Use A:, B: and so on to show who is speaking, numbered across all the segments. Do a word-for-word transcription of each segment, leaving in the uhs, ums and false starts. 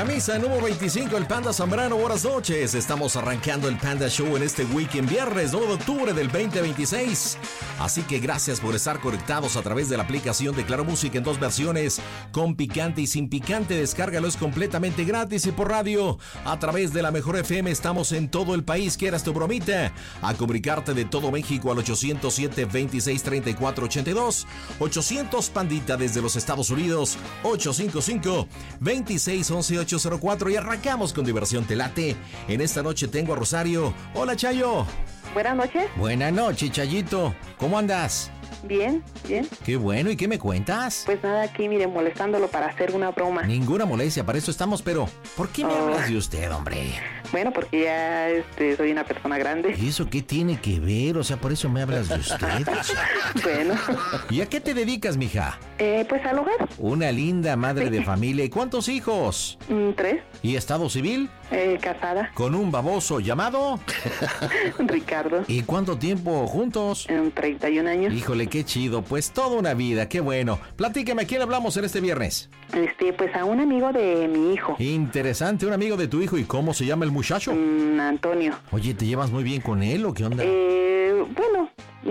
A: camisa número veinticinco, el Panda Zambrano. Buenas noches. Estamos arrancando el Panda Show en este weekend, viernes nueve de octubre del veinte veintiséis. Así que gracias por estar conectados a través de la aplicación de Claro Música en dos versiones, con picante y sin picante. Descárgalo, es completamente gratis. Y por radio, a través de la Mejor F M, estamos en todo el país. ¿Quieras tu bromita? A comunicarte de todo México al ochocientos siete, veintiséis, treinta y cuatro, ochenta y dos. ochocientos Pandita desde los Estados Unidos, ocho cinco cinco, veintiséis, once, ochocientos cuatro. Y arrancamos con diversión. Te late. En esta noche tengo a Rosario. Hola, Chayo.
B: Buenas noches.
A: Buenas noches, Chayito. ¿Cómo andas?
B: Bien, bien.
A: Qué bueno, ¿y qué me cuentas?
B: Pues nada, aquí, mire, molestándolo para hacer una broma.
A: Ninguna molestia, para eso estamos, pero ¿por qué me
B: Oh.
A: hablas de usted, hombre?
B: Bueno, porque ya este, soy una persona grande.
A: ¿Y eso qué tiene que ver? O sea, por eso me hablas de usted. O sea.
B: Bueno,
A: ¿Y a qué te dedicas, mija?
B: eh, pues al hogar.
A: Una linda madre de familia. ¿Y cuántos hijos?
B: Mm, tres,
A: ¿Y estado civil?
B: eh, casada,
A: Con un baboso llamado.
B: Ricardo,
A: ¿Y cuánto tiempo juntos?
B: en treinta y un años.
A: Híjole, qué chido. Pues toda una vida, qué bueno. Platícame, ¿a quién hablamos en este viernes?
B: Este, pues a un amigo de mi hijo,
A: Interesante, un amigo de tu hijo. ¿Y cómo se llama el muchacho?
B: mm, Antonio.
A: Oye, ¿te llevas muy bien con él o qué onda?
B: Eh, bueno,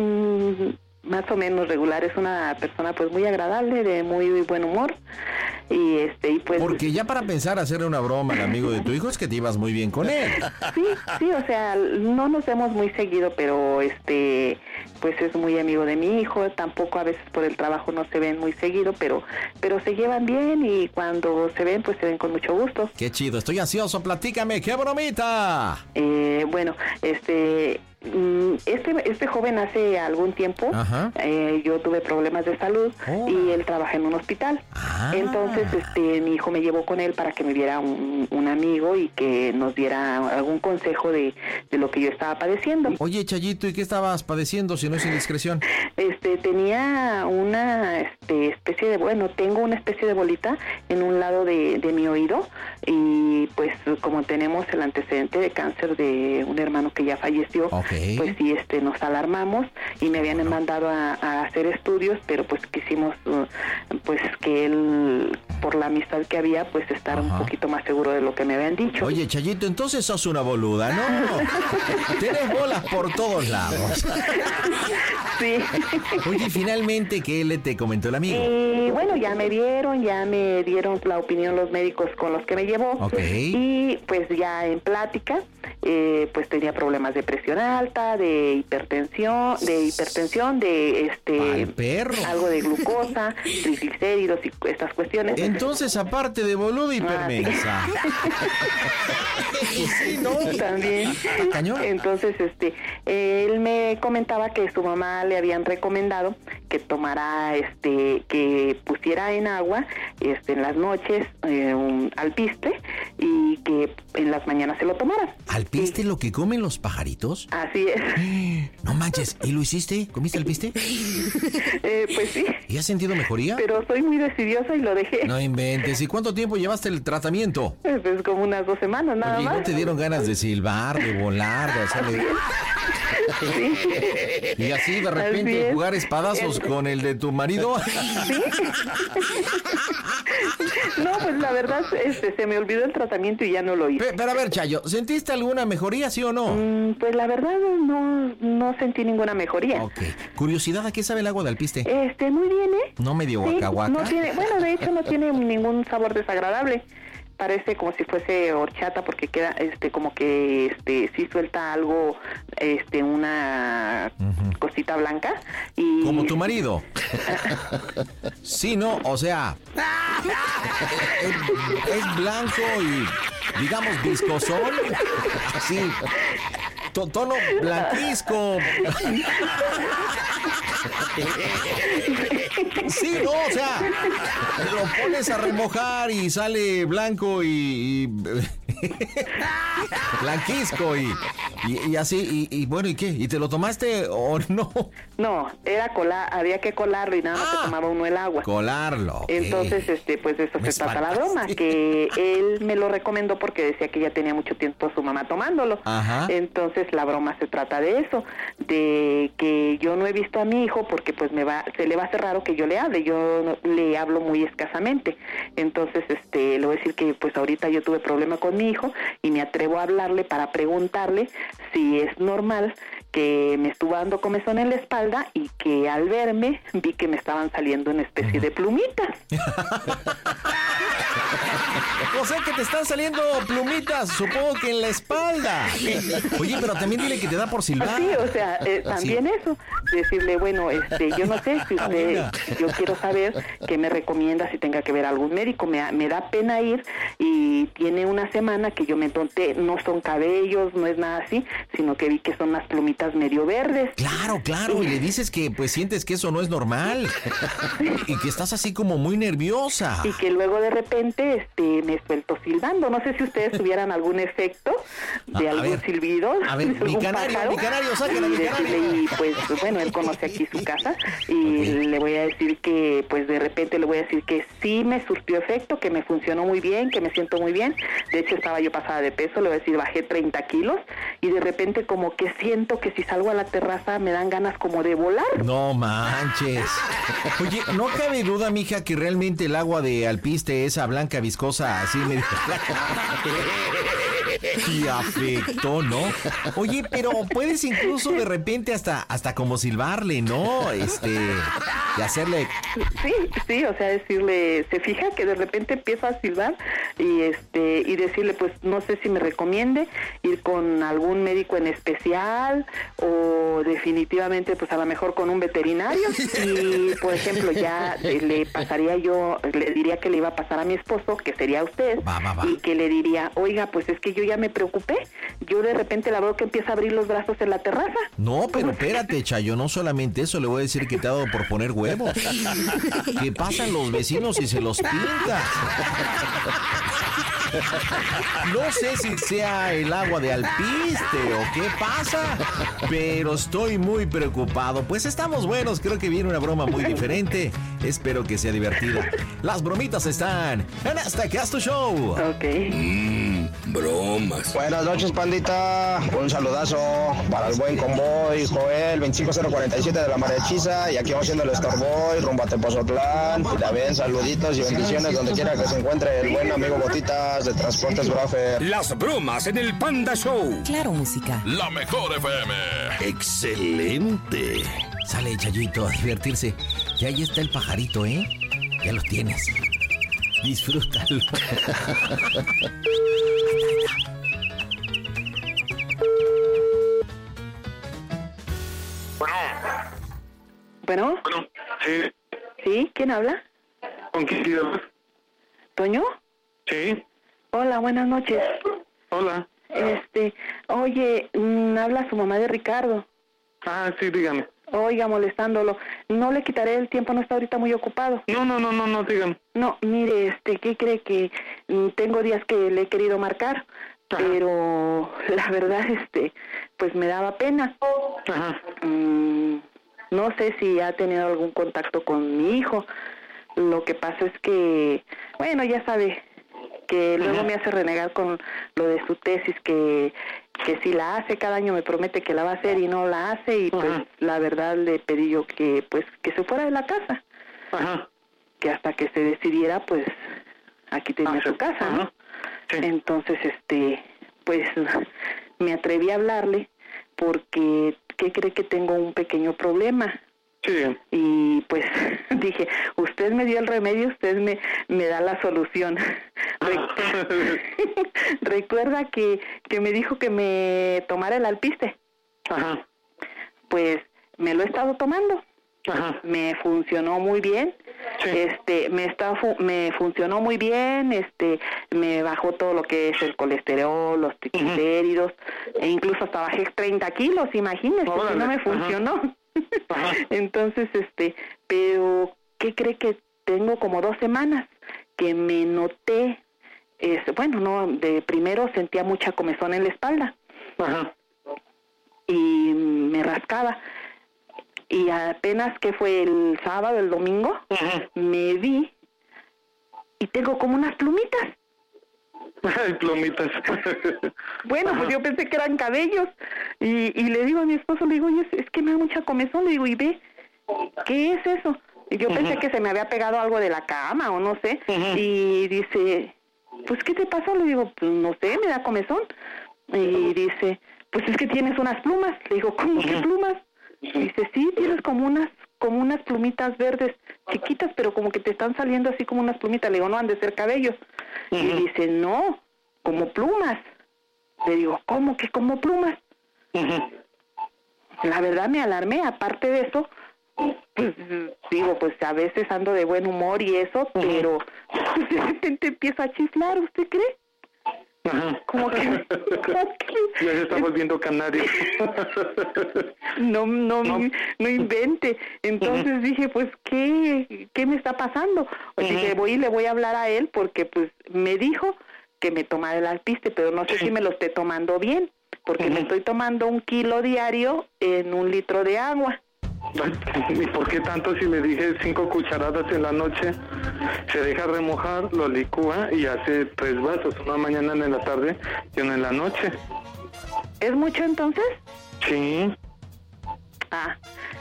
B: mm, más o menos regular. Es una persona pues muy agradable, de muy, muy buen humor. Y este, y pues...
A: Porque ya para pensar hacerle una broma al amigo de tu hijo es que te ibas muy bien con él.
B: Sí, sí, o sea, no nos vemos muy seguido, pero este, pues es muy amigo de mi hijo. Tampoco a veces por el trabajo no se ven muy seguido, pero, pero se llevan bien y cuando se ven, pues se ven con mucho gusto.
A: Qué chido, estoy ansioso, platícame, qué bromita.
B: Eh, bueno, este, mm, este, este joven hace algún tiempo,
A: Ajá.
B: eh, yo tuve problemas de salud
A: Oh.
B: y él trabaja en un hospital.
A: Ah.
B: Entonces, este, mi hijo me llevó con él para que me viera un, un amigo y que nos diera algún consejo de, de lo que yo estaba padeciendo.
A: Oye, Chayito, ¿y qué estabas padeciendo si no es indiscreción?
B: Este, tenía una este, especie de, bueno, tengo una especie de bolita en un lado de, de mi oído y pues como tenemos el antecedente de cáncer de un hermano que ya falleció,
A: Ok.
B: pues sí, este, nos alarmamos y me habían mandado a, a hacer estudios, pero pues quisimos, uh, pues que él, por la amistad que había, pues estar
A: Ajá.
B: un poquito más seguro de lo que me habían dicho.
A: Oye, Chayito, entonces sos una boluda, ¿no? Tienes bolas por todos lados.
B: Sí.
A: Oye, finalmente, ¿qué le te comentó el amigo?
B: Y bueno, ya me vieron, ya me dieron la opinión los médicos con los que me llevó.
A: Ok.
B: Y pues ya en plática, eh, pues tenía problemas de presión alta, de hipertensión, de hipertensión, de este
A: ¡Al perro!
B: algo de glucosa, triglicéridos y estas cuestiones.
A: Entonces, aparte de boludo y hipermensa. Sí, ¿no?
B: También.
A: Está cañón.
B: Entonces, este, él me comentaba que su mamá le habían recomendado que tomara, este, que pusiera en agua, este, en las noches eh, un alpiste y que en las mañanas se lo tomara.
A: ¿Alpiste
B: Sí.
A: lo que comen los pajaritos?
B: Así es.
A: No manches, ¿y lo hiciste? ¿Comiste alpiste?
B: Eh, pues sí,
A: ¿Y has sentido mejoría?
B: pero soy muy decidiosa y lo dejé.
A: No inventes. ¿Y cuánto tiempo llevaste el tratamiento?
B: Eh, Pues como unas dos semanas nada
A: Oye, ¿no
B: más.
A: te dieron ganas de silbar, de volar, de hacerle...
B: Sí.
A: Y así de
B: Así
A: repente
B: es.
A: jugar espadazos con el de tu marido?
B: ¿Sí? No, pues la verdad, este, se me olvidó el tratamiento y ya no lo hice.
A: Pe- Pero a ver, Chayo, ¿sentiste alguna mejoría, sí o no?
B: Mm, Pues la verdad no, no sentí ninguna mejoría.
A: Ok. Curiosidad, ¿a qué sabe el agua de alpiste?
B: Este, muy bien, ¿eh?
A: ¿No medio
B: Sí,
A: guacahuaca?
B: no tiene, bueno, de hecho no tiene ningún sabor desagradable. Parece como si fuese horchata porque queda, este, como que, este, sí suelta algo, este, una
A: Ujú.
B: cosita blanca y...
A: Como tu marido. Sí, no, o sea, es, es blanco y, digamos, viscosón. Así, to- tono blanquisco. Sí, no, o sea, lo pones a remojar y sale blanco y, y, Blanquisco y, y, y así, y, y bueno, ¿y qué? ¿Y te lo tomaste o no?
B: No, era colar, había que colarlo y nada más
A: Ah,
B: se tomaba uno el agua.
A: Colarlo. Okay.
B: Entonces, este, pues de eso
A: Me
B: se trata la
A: espantaste.
B: broma, que él me lo recomendó porque decía que ya tenía mucho tiempo su mamá tomándolo.
A: Ajá.
B: Entonces, la broma se trata de eso, de que yo no he visto a mi hijo porque pues me va, se le va a hacer raro que yo le hable, yo no, le hablo muy escasamente. Entonces, este, le voy a decir que pues ahorita yo tuve problema con mi hijo y me atrevo a hablarle para preguntarle si es normal que me estuvo dando comezón en la espalda y que al verme vi que me estaban saliendo una especie de plumitas.
A: O sea que te están saliendo plumitas, supongo que en la espalda. Oye, pero también dile que te da por silbar.
B: Sí, o sea, eh, también
A: Así.
B: eso, decirle, bueno, este, yo no sé si usted, yo quiero saber qué me recomienda si tenga que ver a algún médico, me, me da pena ir y tiene una semana que yo me tonté, no son cabellos, no es nada así, sino que vi que son unas plumitas medio verdes.
A: Claro, claro, y le dices que pues sientes que eso no es normal y que estás así como muy nerviosa.
B: Y que luego de repente este me suelto silbando. No sé si ustedes tuvieran algún efecto de
A: A- a
B: algún
A: ver,
B: silbido.
A: a ver,
B: de
A: mi
B: algún
A: canario,
B: pájaro.
A: mi canario, sáquenlo,
B: Y
A: mi
B: decirle,
A: canario.
B: y pues bueno, él conoce aquí su casa y
A: Ok.
B: le voy a decir que pues de repente le voy a decir que sí me surtió efecto, que me funcionó muy bien, que me siento muy bien. De hecho estaba yo pasada de peso, le voy a decir bajé treinta kilos y de repente como que siento que si salgo a la terraza me dan ganas como de volar.
A: No manches. Oye, no cabe duda, mija, que realmente el agua de alpiste, esa blanca viscosa, así me y afectó, ¿no? Oye, pero puedes incluso de repente hasta, hasta como silbarle, ¿no? Este, y hacerle.
B: Sí, sí, o sea, decirle, se fija que de repente empiezo a silbar y este y decirle, pues no sé si me recomiende ir con algún médico en especial o definitivamente, pues a lo mejor con un veterinario y, por ejemplo, ya le pasaría yo, le diría que le iba a pasar a mi esposo, que sería usted,
A: Va, va, va.
B: y que le diría, oiga, pues es que yo ya me preocupé, yo de repente la veo que empieza a abrir los brazos en la terraza.
A: No, pero espérate, Chayo, no solamente eso, le voy a decir que te ha dado por poner huevos. Que pasan los vecinos y se los pinta. No sé si sea el agua de alpiste o qué pasa, pero estoy muy preocupado. Pues estamos buenos, creo que viene una broma muy diferente. Espero que sea divertida. Las bromitas están en este Casto Show.
B: Ok.
C: Mmm, bromas.
D: Buenas noches, pandita. Un saludazo para el buen convoy, Joel, veinticinco cero cuarenta y siete de la Marechiza. Y aquí vamos siendo el Starboy, rumbo a Tepozotlán. Y también saluditos y bendiciones donde quiera que se encuentre el buen amigo Botitas de Transportes Brofer.
C: Las bromas en el Panda Show.
E: Claro, música.
F: La mejor F M.
C: Excelente.
A: Sale, Chayito, a divertirse. Ya ahí está el pajarito, ¿eh? Ya lo tienes. Disfrútalo.
B: Bueno,
G: Bueno, sí,
B: ¿sí? ¿Quién habla?
G: ¿con quién quiero hablar?
B: ¿Toño?
G: Sí,
B: Hola, buenas noches.
G: hola.
B: Este, oye, mm, habla su mamá de Ricardo.
G: Ah, sí, dígame.
B: Oiga, molestándolo. No le quitaré el tiempo, no está ahorita muy ocupado.
G: No, no, no, no, no, dígame.
B: No, mire, este, ¿qué cree que mm, tengo días que le he querido marcar?
G: Ajá.
B: Pero la verdad, este, pues me daba pena.
G: Ajá.
B: Mm, no sé si ha tenido algún contacto con mi hijo. Lo que pasa es que, bueno, ya sabe, que luego
G: Ajá.
B: me hace renegar con lo de su tesis, que que si la hace, cada año me promete que la va a hacer y no la hace, y pues
G: Ajá.
B: la verdad le pedí yo que pues que se fuera de la casa,
G: Ajá.
B: que hasta que se decidiera, pues aquí tenía
G: Ah, sí.
B: su casa, ¿no?
G: Ajá. Sí.
B: Entonces, este, pues me atreví a hablarle porque, ¿qué cree? Que tengo un pequeño problema.
G: Sí, dígame.
B: Y pues dije, usted me dio el remedio, usted me, me da la solución. Re- Recuerda que, que me dijo que me tomara el alpiste.
G: Ajá.
B: Pues me lo he estado tomando.
G: Ajá.
B: Me funcionó muy bien.
G: Sí.
B: Este, me está fu- me funcionó muy bien, este, me bajó todo lo que es el colesterol, los triglicéridos, e incluso hasta bajé treinta kilos, imagínese, si
G: Órale,
B: no me
G: ajá.
B: funcionó.
G: Ajá.
B: Entonces, este, pero ¿qué cree? Que tengo como dos semanas que me noté este, bueno, no, de primero sentía mucha comezón en la espalda.
G: Ajá.
B: Y me rascaba. Y apenas que fue el sábado, el domingo,
G: Ajá.
B: me vi y tengo como unas plumitas.
G: Ay, plumitas.
B: Bueno,
G: Ajá.
B: pues yo pensé que eran cabellos. Y, y le digo a mi esposo, le digo, oye, es, es que me da mucha comezón. Le digo, y ve, ¿qué es eso? Y yo
G: Ajá.
B: pensé que se me había pegado algo de la cama o no sé.
G: Ajá.
B: Y dice, pues, ¿qué te pasó? Le digo, pues, no sé, me da comezón. Y dice, pues es que tienes unas plumas. Le digo, ¿cómo que
G: Ajá.
B: plumas? Dice, sí, tienes como unas como unas plumitas verdes chiquitas, pero como que te están saliendo así como unas plumitas. Le digo, no han de ser cabellos.
G: Ajá.
B: Y dice, no, como plumas. Le digo, ¿cómo que como plumas?
G: Ajá.
B: La verdad me alarmé. Aparte de eso, pues digo, pues a veces ando de buen humor y eso, pero pues, de repente empiezo a chislar, ¿usted cree?
G: Ajá.
B: Como que, como que
G: Ya se está volviendo canario.
B: no, no,
G: No.
B: no invente. Entonces
G: Ujú.
B: dije, pues, ¿qué, qué me está pasando? Pues
G: Ujú.
B: dije, voy y le voy a hablar a él porque, pues, me dijo que me tomara el alpiste, pero no sé
G: Sí.
B: si me lo esté tomando bien, porque me
G: Ujú.
B: estoy tomando un kilo diario en un litro de agua.
G: ¿Y por qué tanto si le dije cinco cucharadas en la noche? Se deja remojar, lo licúa y hace tres vasos, una mañana, en la tarde y una en la noche.
B: ¿Es mucho entonces?
G: Sí.
B: Ah,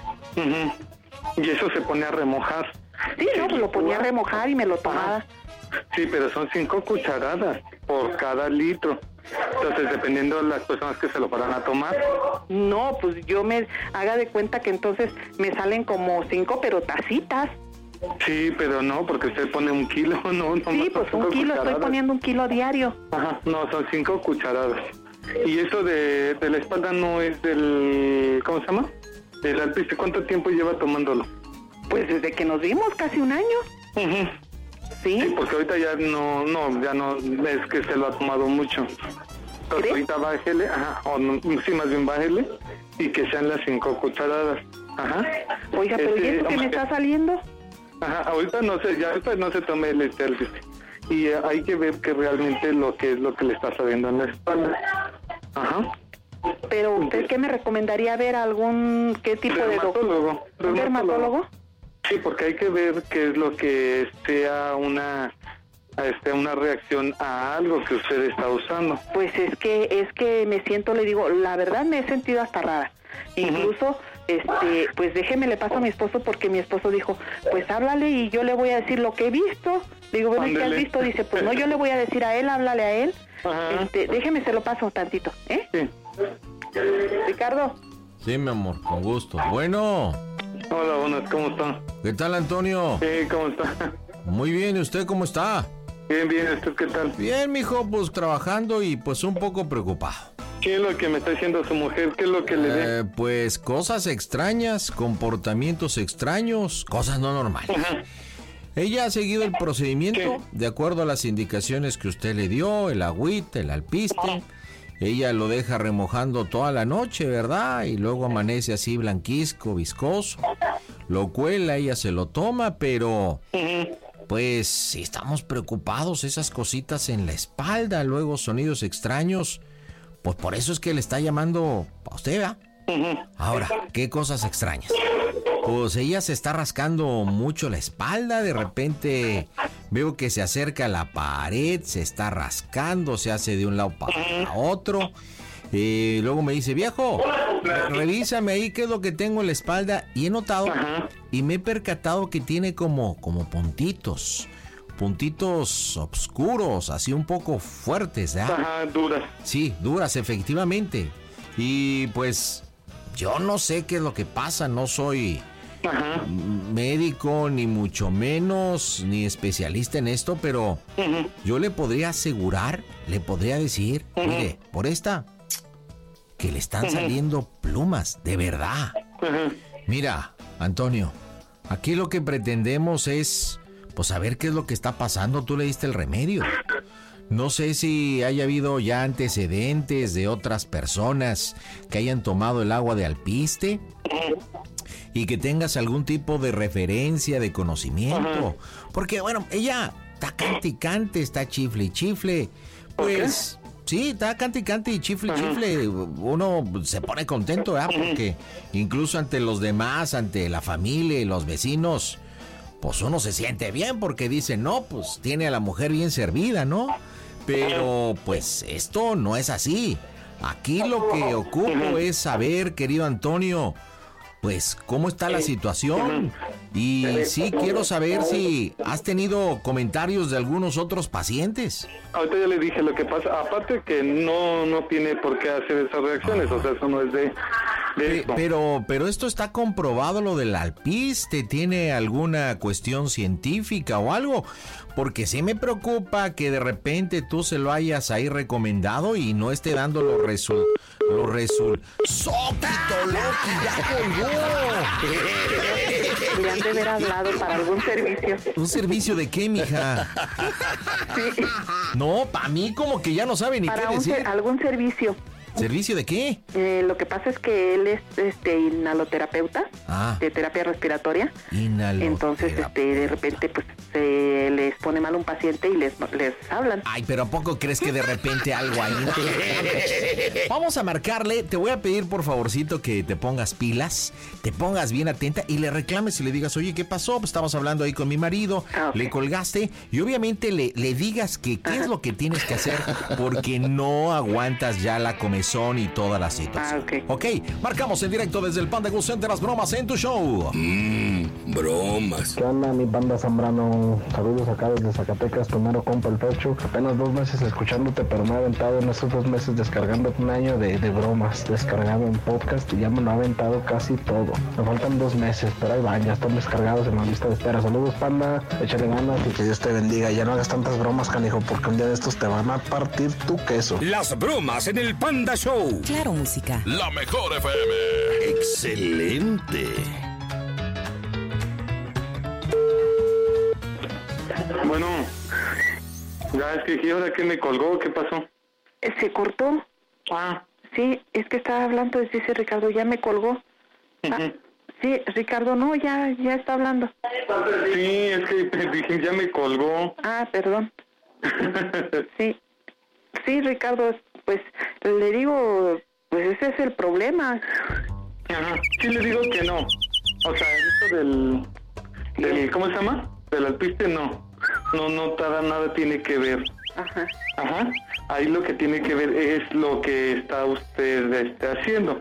G: Ujú. Y eso se pone a remojar.
B: sí,
G: Se
B: no, pues lo ponía a
G: licúa.
B: remojar y me lo tomaba.
G: Ajá. Sí, pero son cinco cucharadas por cada litro. Entonces, dependiendo de las personas que se lo van a tomar.
B: No, pues yo me haga de cuenta que entonces me salen como cinco, pero tacitas.
G: Sí, pero no, porque usted pone un kilo, no, no.
B: Sí,
G: no,
B: pues
G: son
B: un
G: cinco
B: kilo, estoy
G: cucharadas.
B: poniendo un kilo diario.
G: Ajá, no, son cinco cucharadas. Y eso de, de la espalda no es del, ¿cómo se llama? Del alpiste. ¿Cuánto tiempo lleva tomándolo?
B: Pues desde que nos vimos, casi un año.
G: Ujú. Sí,
B: Sí,
G: porque ahorita ya no, no, ya no, es que se lo ha tomado mucho. Entonces
B: ¿Crees?
G: ahorita bájele, ajá, o no, sí, más bien bájele, y que sean las cinco cucharadas. Ajá.
B: oiga, pero ¿y
G: Este,
B: eso que me
G: hombre,
B: está saliendo?
G: Ajá, ahorita no se, ya ahorita no se tome el este alpiste. Y eh, hay que ver que realmente lo que es lo que le está saliendo en la espalda. Ajá.
B: Pero ¿usted qué me recomendaría ver? ¿Algún, qué tipo de doctor?
G: Dermatólogo.
B: ¿Un dermatólogo?
G: Sí, porque hay que ver qué es lo que sea una este, una reacción a algo que usted está usando.
B: Pues es que, es que me siento, le digo, la verdad me he sentido hasta rara. Incluso, este, pues déjeme, le paso a mi esposo porque mi esposo dijo, pues háblale y yo le voy a decir lo que he visto. Digo, bueno, ¿y qué has
G: Ándele.
B: visto? Dice, pues no, yo le voy a decir a él, háblale a él.
G: Ajá.
B: Este, déjeme, se lo paso tantito, ¿eh?
G: Sí.
B: Ricardo.
A: Sí, mi amor, con gusto. Bueno,
G: Hola, buenas, ¿cómo está?
A: ¿qué tal, Antonio?
G: Sí, ¿cómo está?
A: Muy bien, ¿y usted cómo está?
G: Bien, bien, ¿usted qué tal?
A: Bien, mijo, pues trabajando y pues un poco preocupado.
G: ¿Qué es lo que me está diciendo su mujer? ¿Qué es lo que le dé?
A: Eh, pues cosas extrañas, comportamientos extraños, cosas no normales.
G: Ajá.
A: Ella ha seguido el procedimiento
G: Sí.
A: de acuerdo a las indicaciones que usted le dio, el agüita, el alpiste. Ella lo deja remojando toda la noche, ¿verdad? Y luego amanece así blanquizco, viscoso. Lo cuela, ella se lo toma, pero
G: Ujú.
A: pues sí estamos preocupados, esas cositas en la espalda, luego sonidos extraños. Pues por eso es que le está llamando a usted, ¿verdad?
G: Ujú.
A: Ahora, ¿qué cosas extrañas? Pues ella se está rascando mucho la espalda, de repente veo que se acerca a la pared, se está rascando, se hace de un lado para otro. Y luego me dice, viejo, re- revísame ahí qué es lo que tengo en la espalda. Y he notado
G: Ajá.
A: y me he percatado que tiene como, como puntitos, puntitos oscuros, así un poco fuertes, ¿verdad?
G: Ajá, duras.
A: Sí, duras, efectivamente. Y pues yo no sé qué es lo que pasa, no soy
G: Ajá.
A: médico, ni mucho menos, ni especialista en esto, pero
G: Ujú.
A: yo le podría asegurar, le podría decir, mire, por esta, que le están saliendo plumas, de verdad.
G: Ajá.
A: Mira, Antonio, aquí lo que pretendemos es, pues, saber qué es lo que está pasando. Tú le diste el remedio. No sé si haya habido ya antecedentes de otras personas que hayan tomado el agua de alpiste y que tengas algún tipo de referencia, de conocimiento. Porque, bueno, ella está cante y cante, está chifle y chifle. Pues sí, está cante y cante y chifle y chifle. Uno se pone contento, ¿verdad? Porque incluso ante los demás, ante la familia y los vecinos, pues uno se siente bien porque dice, no, pues tiene a la mujer bien servida, ¿no? Pero pues esto no es así. Aquí lo que ocupo es saber, querido Antonio, pues cómo está la situación. Y sí quiero saber si has tenido comentarios de algunos otros pacientes.
G: Ahorita ya le dije lo que pasa, aparte que no no tiene por qué hacer esas reacciones, o sea, eso no es de, de esto.
A: Pero, pero esto está comprobado, lo del alpiste, ¿tiene alguna cuestión científica o algo? Porque sí me preocupa que de repente tú se lo hayas ahí recomendado y no esté dando los resultados. Los resul... ¡Soquito, Loki! ¡Ya colgó!
B: Le han de haber hablado para algún servicio.
A: ¿Un servicio de qué, mija?
B: Sí.
A: No, para mí como que ya no sabe ni
B: Para
A: qué
B: un
A: decir.
B: ser- algún servicio.
A: ¿Servicio de qué?
B: Eh, lo que pasa es que él es este inhaloterapeuta
A: Ah.
B: de terapia respiratoria.
A: Inhaloterapia.
B: Entonces, este, de repente, pues, se les pone mal un paciente y les, les hablan.
A: Ay, pero ¿a poco crees que de repente algo ahí? Vamos a marcarle. Te voy a pedir, por favorcito, que te pongas pilas, te pongas bien atenta y le reclames y le digas, oye, ¿qué pasó? Pues estábamos hablando ahí con mi marido,
B: Ah, ok.
A: le colgaste y obviamente le, le digas que qué es lo que tienes que hacer porque no aguantas ya la comezón y toda la situación.
B: Ah, ok.
A: Ok, marcamos en directo desde el Panda Go Center las bromas en tu show.
C: Mmm, bromas.
E: ¿Qué onda, mi Panda Zambrano? Saludos acá desde Zacatecas, tu mero compa el Pecho. Apenas dos meses escuchándote, pero me he aventado en esos dos meses descargando un año de, de bromas, descargado en podcast y ya me lo ha aventado casi todo. Me faltan dos meses, pero ahí van, ya están descargados en la lista de espera. Saludos, Panda, échale ganas y que Dios te bendiga. Ya no hagas tantas bromas, canijo, porque un día de estos te van a partir tu queso.
C: Las bromas en el Panda Show.
F: Claro, música.
C: La mejor F M. Excelente.
G: Bueno, ya es que dije, ¿ahora qué me colgó? ¿Qué pasó?
B: Eh, Se cortó.
G: Ah,
B: Sí, es que estaba hablando, dice Ricardo, ya me colgó. Ah,
G: ujú.
B: sí, Ricardo, no, ya, ya está hablando.
G: Sí, es que dije, ya me colgó.
B: Ah, perdón. Sí, sí, Ricardo, pues le digo, pues ese es el problema.
G: Ajá, sí le digo que no. O sea, esto del, del ¿cómo se llama? Del alpiste, no. No, no, nada, nada tiene que ver.
B: Ajá.
G: Ajá, ahí lo que tiene que ver es lo que está usted este, haciendo.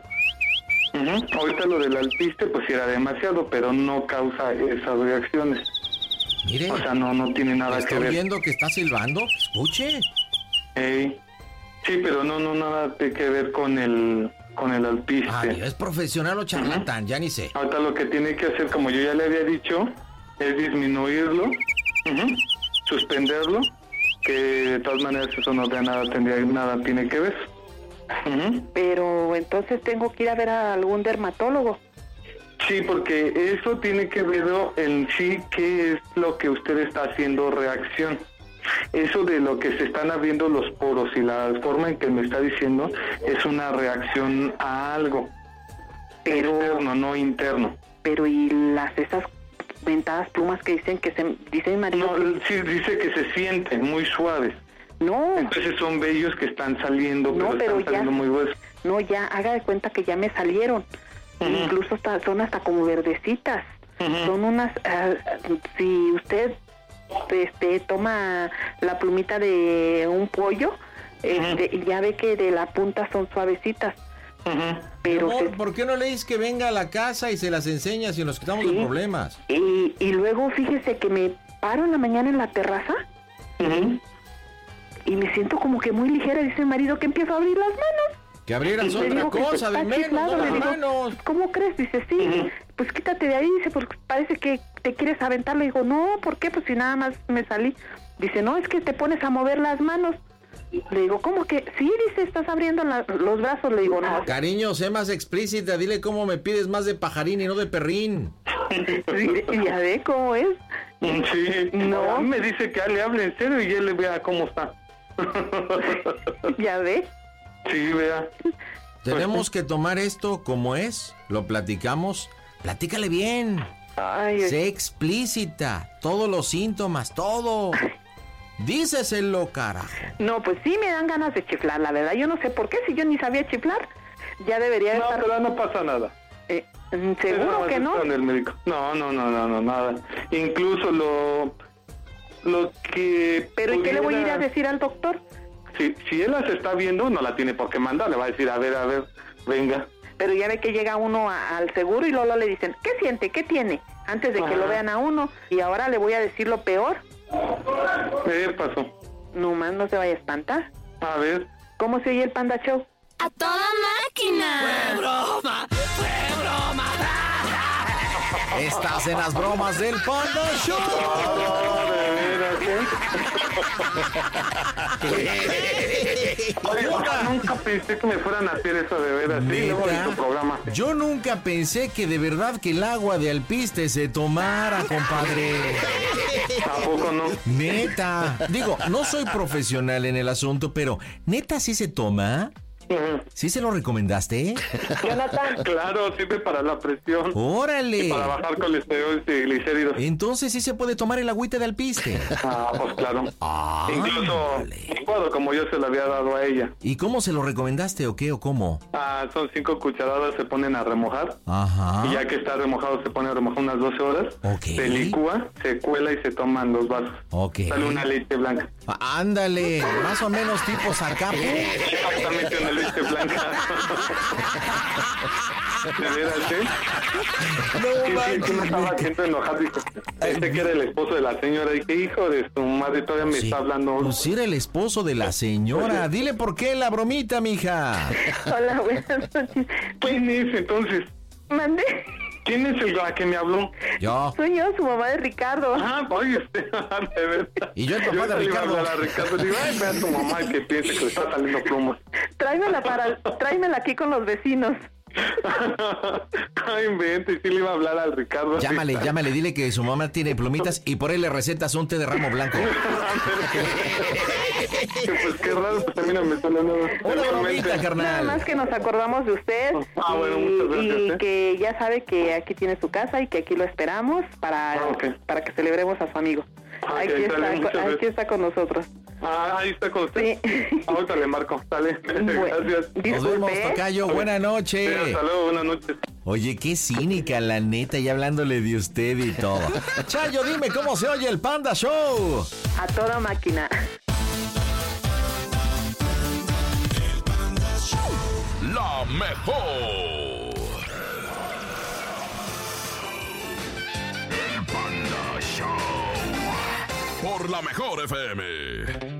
G: Ujú. Ahorita lo del alpiste, pues sí era demasiado, pero no causa esas reacciones.
A: Mire,
G: O sea, no, no tiene nada que
A: estoy
G: ver.
A: viendo que está silbando. Escuche.
G: Ey. Sí, pero no, no, nada tiene que ver con el, con el alpiste.
A: Ay, ¿es profesional o charlatán? Ya ni sé.
G: Ahorita lo que tiene que hacer, como yo ya le había dicho, es disminuirlo, ujú, suspenderlo, que de todas maneras eso no de nada tendría nada tiene que ver. Ujú.
B: Pero entonces tengo que ir a ver a algún dermatólogo.
G: Sí, porque eso tiene que ver en sí qué es lo que usted está haciendo reacción. Eso de lo que se están abriendo los poros y la forma en que me está diciendo es una reacción a algo.
B: Pero-
G: Externo, no interno.
B: Pero y las esas ventadas plumas que dicen que se dice mi marido.
G: No, sí, dice que se sienten muy suaves.
B: No,
G: Entonces son vellos que están saliendo,
B: No,
G: pero,
B: pero
G: están
B: ya-
G: saliendo muy gruesos.
B: no, ya haga de cuenta que ya me salieron.
G: Ujú.
B: Incluso hasta, son hasta como verdecitas.
G: Ujú.
B: Son unas, ah, si usted este toma la plumita de un pollo, este, y ya ve que de la punta son suavecitas.
G: Ujú.
B: Pero
A: Amor,
B: se-
A: ¿por qué no le dices que venga a la casa y se las enseñas y nos quitamos
B: Sí.
A: de problemas?
B: y, y luego fíjese que me paro en la mañana en la terraza
G: Ujú.
B: y me siento como que muy ligera, dice mi marido, que empiezo a abrir las manos.
A: Que abrieras
B: Le
A: otra
B: digo que
A: cosa,
B: está
A: de menos,
B: chiflado,
A: no
B: le
A: las
B: digo,
A: manos.
B: ¿cómo crees? Dice, sí,
G: Ujú.
B: pues quítate de ahí, dice, porque parece que te quieres aventar. Le digo, no, ¿por qué? Pues si nada más me salí. Dice, no, es que te pones a mover las manos. Le digo, ¿cómo que? Sí, dice, estás abriendo la- los brazos. Le digo, no.
A: Cariño, sé más explícita, dile cómo me pides más de pajarín y no de perrín.
B: Sí, ya ve cómo es.
G: Sí.
B: No.
G: A mí me dice que ya le hable en serio y ya le vea cómo está.
B: Ya ve.
G: Sí, vea.
A: Tenemos que tomar esto como es, lo platicamos, platícale bien,
B: Ay,
A: sé explícita, todos los síntomas, todo. Díceselo, carajo.
B: No, pues sí me dan ganas de chiflar, la verdad. Yo no sé por qué, si yo ni sabía chiflar. Ya debería
G: no,
B: estar...
G: pero no pasa nada.
B: Eh, ¿Seguro que no?
G: Con el médico. No, no, no, no, no, nada. Incluso lo... Lo que...
B: ¿Pero
G: pudiera...
B: y qué le voy a ir a decir al doctor?
G: Si, si él las está viendo, no la tiene por qué mandar. Le va a decir, a ver, a ver, venga.
B: Pero ya ve que llega uno a, al seguro y luego le dicen, ¿qué siente? ¿Qué tiene? Antes de que
G: Ajá.
B: lo vean a uno. Y ahora le voy a decir lo peor.
G: ¿Qué pasó?
B: No más, no se vaya a espantar.
G: A ver.
B: ¿Cómo se oye el Panda Show?
F: ¡A toda máquina!
H: ¡Fue broma! ¡Fue broma!
A: Estás en las bromas del Panda Show.
G: No, de veras, ¿eh? Oye, nunca pensé que me fueran a hacer eso de veras. Sí, luego de tu programa.
A: Yo nunca pensé que de verdad que el agua de alpiste se tomara, compadre.
G: Tampoco no.
A: Neta. Digo, no soy profesional en el asunto, pero ¿neta sí se toma? ¿Sí se lo recomendaste?
B: Jonathan.
G: Claro, sirve para la presión.
A: ¡Órale!
G: Y para bajar colesterol y glicéridos.
A: Entonces sí se puede tomar el agüita de alpiste.
G: Ah, pues claro.
A: Ah,
G: Incluso
A: vale.
G: licuado, como yo se lo había dado a ella.
A: ¿Y cómo se lo recomendaste o qué o cómo?
G: Ah, son cinco cucharadas, se ponen a remojar.
A: Ajá.
G: Y ya que está remojado, se pone a remojar unas doce horas.
A: Ok.
G: Se licúa, se cuela y se toman los vasos.
A: Ok.
G: Sale una leche blanca.
A: Ah, ándale, más o menos tipo Zacapu.
G: Exactamente, una leche blanca. ¿De veras, eh?
A: No
G: Sí, sí,
A: manches,
G: sí me estaba
A: neta.
G: haciendo enojar. Dijo, pensé que era el esposo de la señora. Y que hijo de su madre, todavía me
A: Sí,
G: está hablando.
A: pues sí era el esposo de la señora. Dile por qué la bromita, mija.
B: Hola, buenas noches.
G: ¿Quién es entonces?
B: Mandé.
G: ¿Quién es el a que me habló?
A: Yo.
B: Soy yo, su mamá de Ricardo.
G: Ah, oye, usted, de verdad.
A: Y yo el papá
G: Yo
A: de
G: le iba a
A: Ricardo.
G: hablar a Ricardo. Le digo, ay, ve a tu mamá que piense que le está saliendo plumos.
B: Tráemela para, tráemela aquí con los vecinos.
G: Ay, invente, sí le iba a hablar al Ricardo.
A: Llámale, llámale, dile que su mamá tiene plumitas y por él le recetas un té de ramo blanco.
G: Pues qué raro, pues también me suena nuevo.
A: Una bromita,
B: Nada
A: carnal.
B: más que nos acordamos de usted.
G: Ah, bueno,
B: y,
G: muchas gracias,
B: y
G: ¿eh?
B: que ya sabe que aquí tiene su casa y que aquí lo esperamos para,
G: Ah, ok.
B: para que celebremos a su amigo.
G: Ah,
B: aquí,
G: ok,
B: está,
G: sale, muchas
B: aquí
G: gracias.
B: está con nosotros.
G: Ah, ahí está con usted.
B: Sí.
G: Ahorita le marco, sale.
B: Bueno,
G: Gracias.
A: Nos vemos,
B: disculpe.
A: tocayo. Buenas
G: Sí,
A: noches.
G: hasta luego, buenas noches.
A: Oye, qué cínica, la neta, ya hablándole de usted y todo. Chayo, dime cómo se oye el Panda Show.
B: A toda máquina.
C: La mejor. El Panda Show. Por la mejor F M.